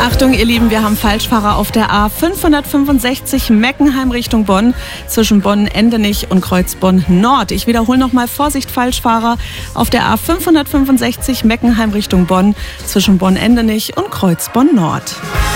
Achtung, ihr Lieben, wir haben Falschfahrer auf der A565 Meckenheim Richtung Bonn, zwischen Bonn-Endenich und Kreuzbonn-Nord. Ich wiederhole nochmal, Vorsicht, Falschfahrer auf der A565 Meckenheim Richtung Bonn, zwischen Bonn-Endenich und Kreuzbonn-Nord.